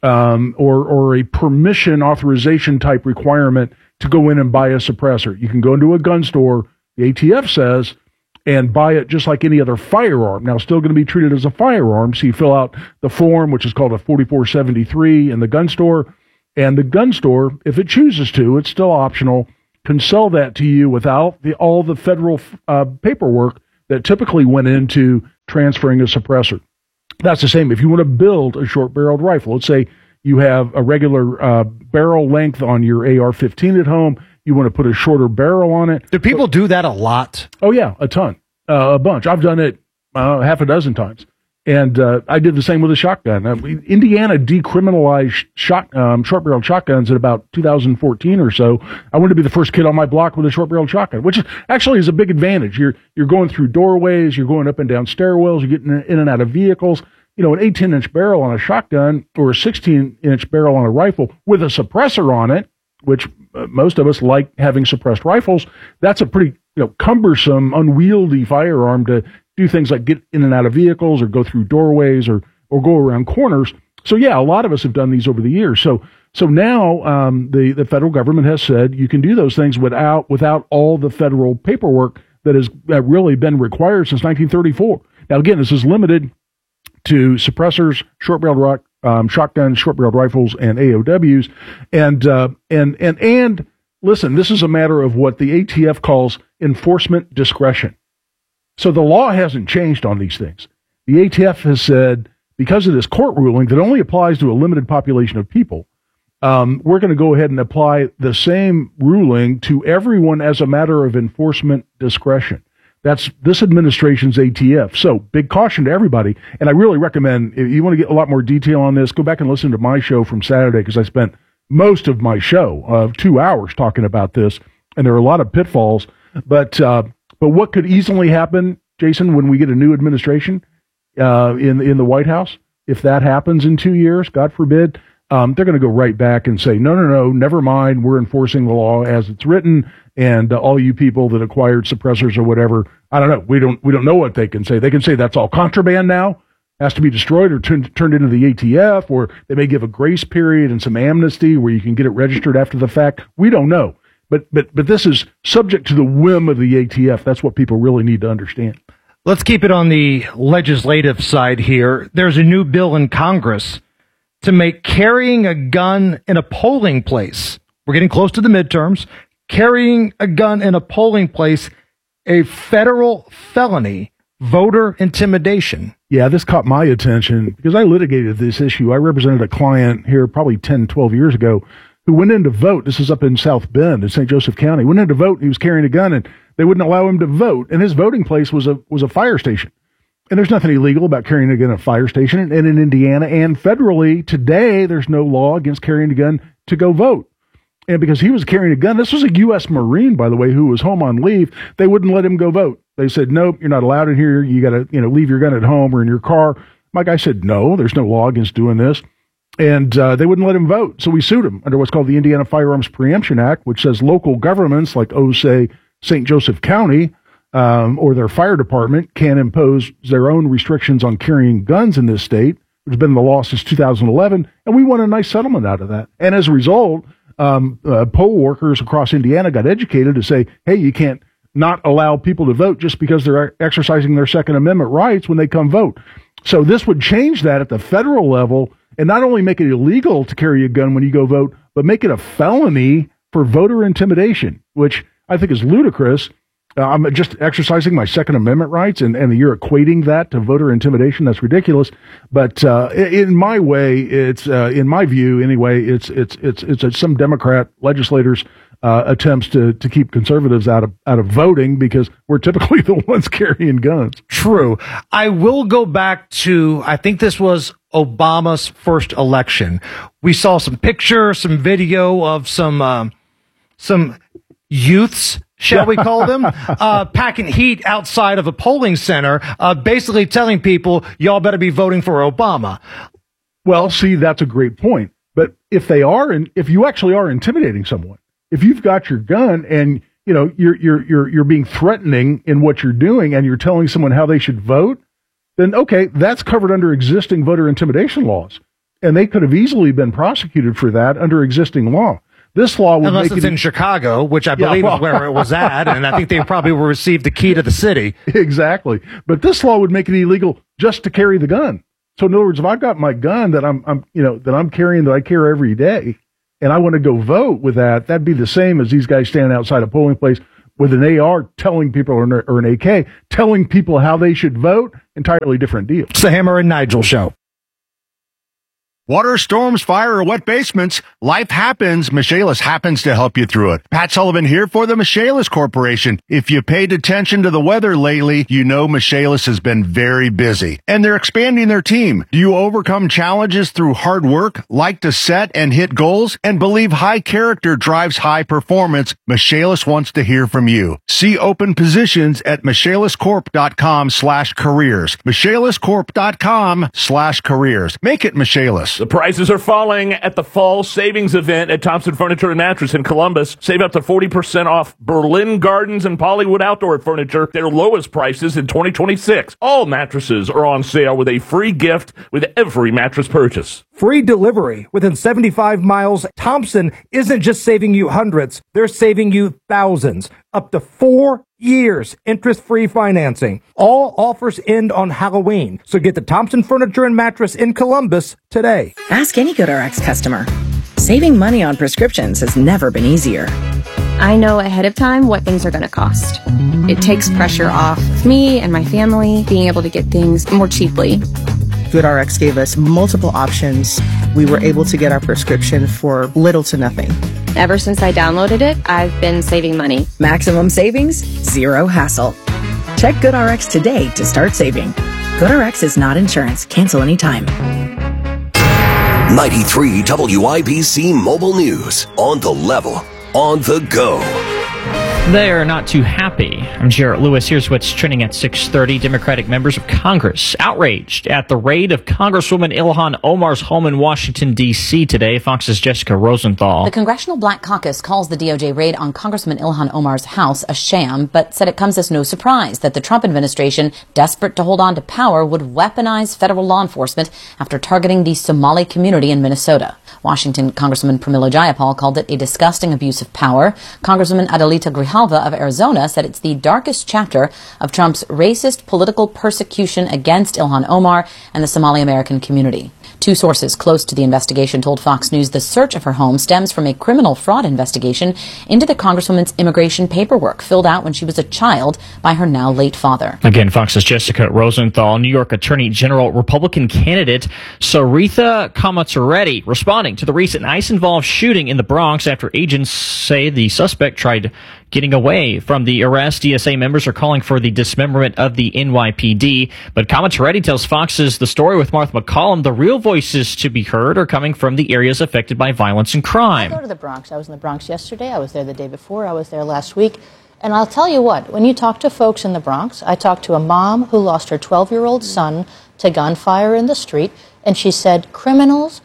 or a permission authorization type requirement to go in and buy a suppressor. You can go into a gun store, the ATF says, and buy it just like any other firearm. Now, still going to be treated as a firearm, so you fill out the form, which is called a 4473 in the gun store, and the gun store, if it chooses to, it's still optional, can sell that to you without all the federal paperwork that typically went into transferring a suppressor. That's the same if you want to build a short-barreled rifle. Let's say you have a regular barrel length on your AR-15 at home. You want to put a shorter barrel on it. Do people do that a lot? Oh, yeah, a ton, a bunch. I've done it half a dozen times. And I did the same with a shotgun. Indiana decriminalized short-barreled shotguns in about 2014 or so. I wanted to be the first kid on my block with a short-barreled shotgun, which actually is a big advantage. You're going through doorways, you're going up and down stairwells, you're getting in and out of vehicles. You know, an 18-inch barrel on a shotgun or a 16-inch barrel on a rifle with a suppressor on it, which most of us like having suppressed rifles, that's a pretty cumbersome, unwieldy firearm to do things like get in and out of vehicles or go through doorways or go around corners. So yeah, a lot of us have done these over the years. So now the federal government has said you can do those things without all the federal paperwork that has really been required since 1934. Now again, this is limited to suppressors, short-barreled shotguns, short-barreled rifles, and AOWs. And listen, this is a matter of what the ATF calls enforcement discretion. So the law hasn't changed on these things. The ATF has said, because of this court ruling that only applies to a limited population of people, we're going to go ahead and apply the same ruling to everyone as a matter of enforcement discretion. That's this administration's ATF. So big caution to everybody. And I really recommend, if you want to get a lot more detail on this, go back and listen to my show from Saturday, because I spent most of my show of 2 hours talking about this. And there are a lot of pitfalls. But what could easily happen, Jason, when we get a new administration in the White House? If that happens in 2 years, God forbid, they're going to go right back and say, no, never mind. We're enforcing the law as it's written. And all you people that acquired suppressors or whatever, I don't know. We don't know what they can say. They can say that's all contraband now, has to be destroyed or turned into the ATF, or they may give a grace period and some amnesty where you can get it registered after the fact. We don't know. But this is subject to the whim of the ATF. That's what people really need to understand. Let's keep it on the legislative side here. There's a new bill in Congress to make carrying a gun in a polling place, we're getting close to the midterms, carrying a gun in a polling place, a federal felony, voter intimidation. Yeah, this caught my attention because I litigated this issue. I represented a client here probably 10, 12 years ago who went in to vote. This is up in South Bend in St. Joseph County. Went in to vote. He was carrying a gun, and they wouldn't allow him to vote. And his voting place was a fire station. And there's nothing illegal about carrying a gun at a fire station. And in Indiana and federally, today, there's no law against carrying a gun to go vote. And because he was carrying a gun, this was a U.S. Marine, by the way, who was home on leave, they wouldn't let him go vote. They said, nope, you're not allowed in here. You got to, leave your gun at home or in your car. My guy said, no, there's no law against doing this. And they wouldn't let him vote. So we sued him under what's called the Indiana Firearms Preemption Act, which says local governments like, say, St. Joseph County or their fire department can impose their own restrictions on carrying guns in this state, which has been the law since 2011. And we won a nice settlement out of that. And as a result, poll workers across Indiana got educated to say, hey, you can't not allow people to vote just because they're exercising their Second Amendment rights when they come vote. So this would change that at the federal level and not only make it illegal to carry a gun when you go vote, but make it a felony for voter intimidation, which I think is ludicrous. I'm just exercising my Second Amendment rights, and you're equating that to voter intimidation. That's ridiculous. But in my way, it's in my view anyway. It's some Democrat legislators' attempts to keep conservatives out of voting because we're typically the ones carrying guns. True. I will go back to, I think this was Obama's first election. We saw some pictures, some video of some youths, shall we call them, packing heat outside of a polling center, basically telling people, y'all better be voting for Obama. Well, see, that's a great point. But if you actually are intimidating someone, if you've got your gun and you're being threatening in what you're doing and you're telling someone how they should vote, then okay, that's covered under existing voter intimidation laws. And they could have easily been prosecuted for that under existing law. This law would unless it's in Chicago, which I believe is where it was at, and I think they probably will receive the key to the city. Exactly. But this law would make it illegal just to carry the gun. So in other words, if I've got my gun that I'm carrying, that I carry every day, and I want to go vote with that, that'd be the same as these guys standing outside a polling place with an AR telling people, or an AK telling people how they should vote. Entirely different deal. It's the Hammer and Nigel Show. Water, storms, fire, or wet basements, life happens. Michaelis happens to help you through it. Pat Sullivan here for the Michaelis Corporation. If you paid attention to the weather lately, you know Michaelis has been very busy. And they're expanding their team. Do you overcome challenges through hard work, like to set and hit goals, and believe high character drives high performance? Michaelis wants to hear from you. See open positions at michaeliscorp.com/careers. michaeliscorp.com/careers. Make it Michaelis. The prices are falling at the fall savings event at Thompson Furniture and Mattress in Columbus. Save up to 40% off Berlin Gardens and Pollywood Outdoor Furniture, their lowest prices in 2026. All mattresses are on sale with a free gift with every mattress purchase. Free delivery within 75 miles. Thompson isn't just saving you hundreds, they're saving you thousands. Up to 4 years interest-free financing. All offers end on Halloween. So get the Thompson Furniture and Mattress in Columbus today. Ask any GoodRx customer. Saving money on prescriptions has never been easier. I know ahead of time what things are going to cost. It takes pressure off me and my family being able to get things more cheaply. GoodRx gave us multiple options. We were able to get our prescription for little to nothing. Ever since I downloaded it, I've been saving money. Maximum savings, zero hassle. Check GoodRx today to start saving. GoodRx is not insurance. Cancel anytime. 93 WIBC Mobile News. On the level. On the go. They're not too happy. I'm Jarrett Lewis. Here's what's trending at 6:30. Democratic members of Congress outraged at the raid of Congresswoman Ilhan Omar's home in Washington, D.C. today. Fox's Jessica Rosenthal. The Congressional Black Caucus calls the DOJ raid on Congresswoman Ilhan Omar's house a sham, but said it comes as no surprise that the Trump administration, desperate to hold on to power, would weaponize federal law enforcement after targeting the Somali community in Minnesota. Washington Congresswoman Pramila Jayapal called it a disgusting abuse of power. Congresswoman Adelita Grijalva of Arizona said it's the darkest chapter of Trump's racist political persecution against Ilhan Omar and the Somali American community. Two sources close to the investigation told Fox News the search of her home stems from a criminal fraud investigation into the Congresswoman's immigration paperwork filled out when she was a child by her now late father. Again, Fox's Jessica Rosenthal. New York Attorney General Republican candidate Sarita Kamatoretti responding to the recent ICE-involved shooting in the Bronx after agents say the suspect tried getting away from the arrest. DSA members are calling for the dismemberment of the NYPD. But Kamatoretti tells Fox's The Story with Martha McCollum the real voices to be heard are coming from the areas affected by violence and crime. I go to the Bronx. I was in the Bronx yesterday. I was there the day before. I was there last week. And I'll tell you what, when you talk to folks in the Bronx, I talked to a mom who lost her 12-year-old son to gunfire in the street, and she said criminals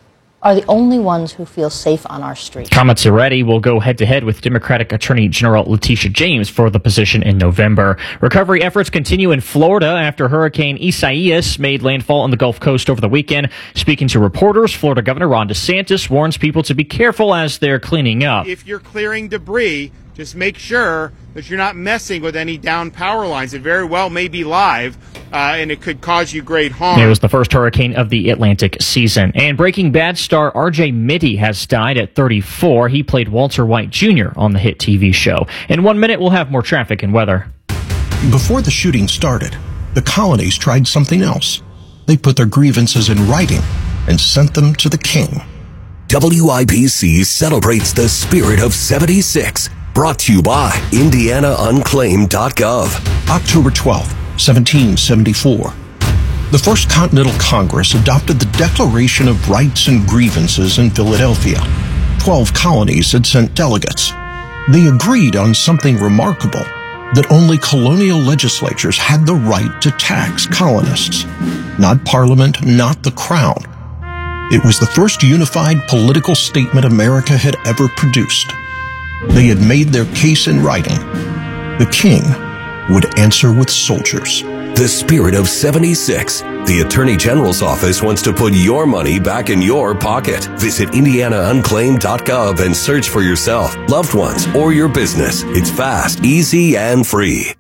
are the only ones who feel safe on our streets. Comazzoretti will go head-to-head with Democratic Attorney General Letitia James for the position in November. Recovery efforts continue in Florida after Hurricane Isaias made landfall on the Gulf Coast over the weekend. Speaking to reporters, Florida Governor Ron DeSantis warns people to be careful as they're cleaning up. If you're clearing debris, just make sure that you're not messing with any down power lines. It very well may be live, and it could cause you great harm. It was the first hurricane of the Atlantic season. And Breaking Bad star R.J. Mitty has died at 34. He played Walter White Jr. on the hit TV show. In 1 minute, we'll have more traffic and weather. Before the shooting started, the colonies tried something else. They put their grievances in writing and sent them to the king. WIBC celebrates the spirit of 76. Brought to you by IndianaUnclaimed.gov. October 12, 1774. The First Continental Congress adopted the Declaration of Rights and Grievances in Philadelphia. 12 colonies had sent delegates. They agreed on something remarkable, that only colonial legislatures had the right to tax colonists. Not Parliament, not the Crown. It was the first unified political statement America had ever produced. They had made their case in writing. The king would answer with soldiers. The spirit of 76. The Attorney General's office wants to put your money back in your pocket. Visit IndianaUnclaimed.gov and search for yourself, loved ones, or your business. It's fast, easy, and free.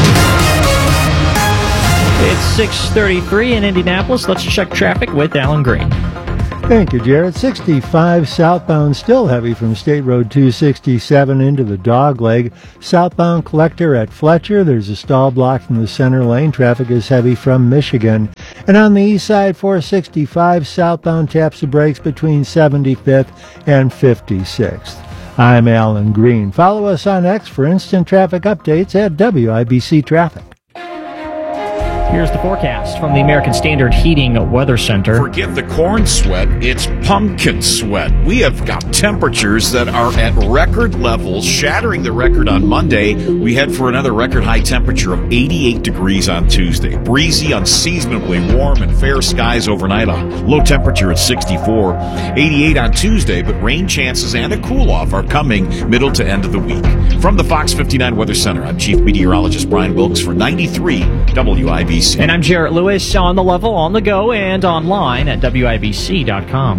It's 6:33 in Indianapolis. Let's check traffic with Alan Green. Thank you, Jared. 65 southbound, still heavy from State Road 267 into the Dogleg. Southbound collector at Fletcher. There's a stall block from the center lane. Traffic is heavy from Michigan. And on the east side, 465 southbound taps the brakes between 75th and 56th. I'm Alan Green. Follow us on X for instant traffic updates at WIBC Traffic. Here's the forecast from the American Standard Heating Weather Center. Forget the corn sweat, it's pumpkin sweat. We have got temperatures that are at record levels, shattering the record on Monday. We head for another record high temperature of 88 degrees on Tuesday. Breezy, unseasonably warm, and fair skies overnight. A low temperature at 64. 88 on Tuesday, but rain chances and a cool-off are coming middle to end of the week. From the Fox 59 Weather Center, I'm Chief Meteorologist Brian Wilkes for 93 WIBC. And I'm Jarrett Lewis, on the level, on the go, and online at WIBC.com.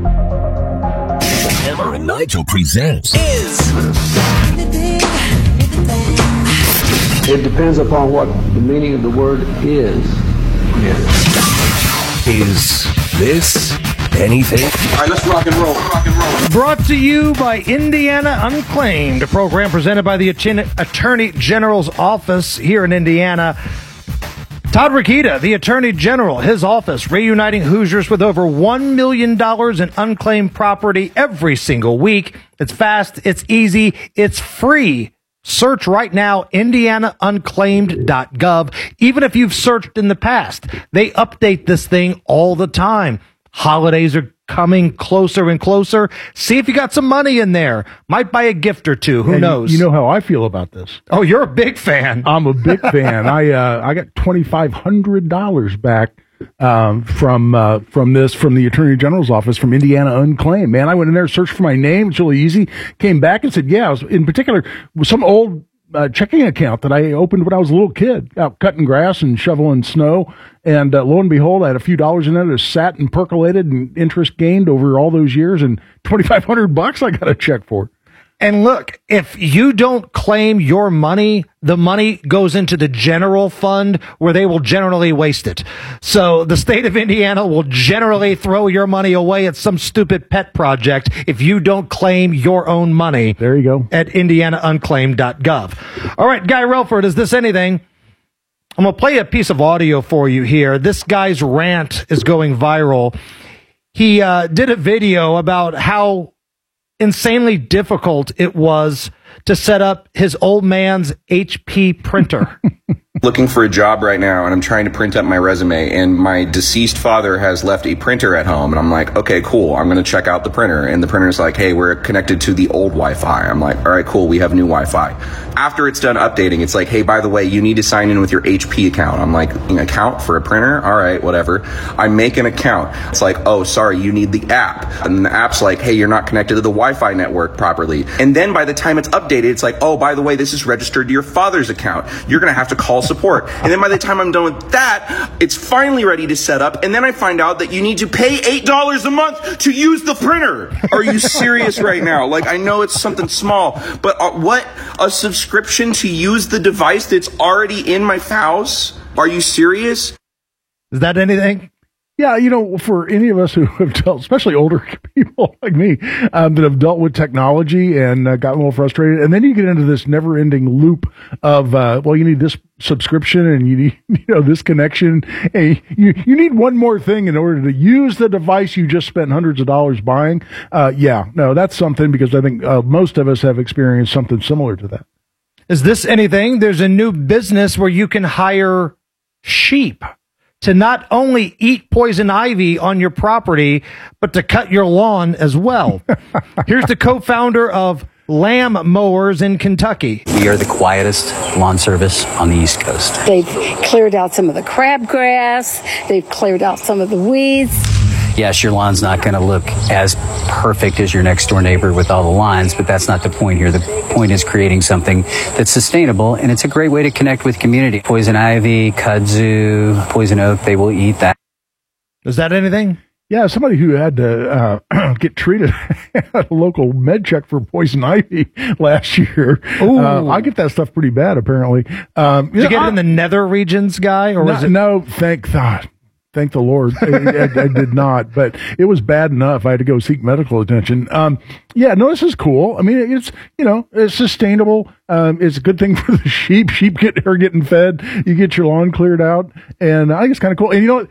Hammer and Nigel presents It depends upon what the meaning of the word is. Is this anything? All right, let's rock and roll. Brought to you by Indiana Unclaimed, a program presented by the Attorney General's office here in Indiana. Todd Rokita, the Attorney General, his office, reuniting Hoosiers with over $1 million in unclaimed property every single week. It's fast, it's easy, it's free. Search right now, IndianaUnclaimed.gov. Even if you've searched in the past, they update this thing all the time. Holidays are coming closer and closer. See if you got some money in there. Might buy a gift or two. Who knows? You know how I feel about this. Oh, you're a big fan. I'm a big fan. I got $2,500 back from the Attorney General's office from Indiana Unclaimed. Man, I went in there, searched for my name. It's really easy. Came back and said, yeah, I was, in particular, some old checking account that I opened when I was a little kid, out cutting grass and shoveling snow. And lo and behold, I had a few dollars in there that sat and percolated and interest gained over all those years. And $2,500 I got a check for. And look, if you don't claim your money, the money goes into the general fund where they will generally waste it. So the state of Indiana will generally throw your money away at some stupid pet project if you don't claim your own money. There you go. At IndianaUnclaimed.gov. All right, Guy Relford, is this anything? I'm going to play a piece of audio for you here. This guy's rant is going viral. He did a video about how insanely difficult it was to set up his old man's HP printer. looking for a job right now, and I'm trying to print up my resume, and my deceased father has left a printer at home, and I'm like, okay, cool, I'm going to check out the printer, and the printer's like, hey, we're connected to the old Wi-Fi. I'm like, all right, cool, we have new Wi-Fi. After it's done updating, it's like, hey, by the way, you need to sign in with your HP account. I'm like, an account for a printer? All right, whatever. I make an account. It's like, oh, sorry, you need the app. And the app's like, hey, you're not connected to the Wi-Fi network properly. And then by the time it's updated, it's like, oh, by the way, this is registered to your father's account. You're going to have to call support. And then by the time I'm done with that, it's finally ready to set up. And then I find out that you need to pay $8 a month to use the printer. Are you serious right now? Like, I know it's something small, but what? A subscription to use the device that's already in my house? Are you serious? Is that anything? Yeah, for any of us who have dealt, especially older people like me, that have dealt with technology and gotten a little frustrated, and then you get into this never-ending loop of, you need this subscription and you need, this connection, and you need one more thing in order to use the device you just spent hundreds of dollars buying. That's something, because I think most of us have experienced something similar to that. Is this anything? There's a new business where you can hire sheep to not only eat poison ivy on your property, but to cut your lawn as well. Here's the co-founder of Lamb Mowers in Kentucky. We are the quietest lawn service on the East Coast. They've cleared out some of the crabgrass. They've cleared out some of the weeds. Yes, your lawn's not going to look as perfect as your next door neighbor with all the lines, but that's not the point here. The point is creating something that's sustainable, and it's a great way to connect with community. Poison ivy, kudzu, poison oak, they will eat that. Is that anything? Yeah, somebody who had to get treated at a local med check for poison ivy last year. I get that stuff pretty bad, apparently. Did you get it in the nether regions, guy? Or was it? No, thank God. Thank the Lord. I did not, but it was bad enough. I had to go seek medical attention. This is cool. I mean, it's sustainable. It's a good thing for the sheep. Sheep are getting fed. You get your lawn cleared out, and I think it's kind of cool. And you know what?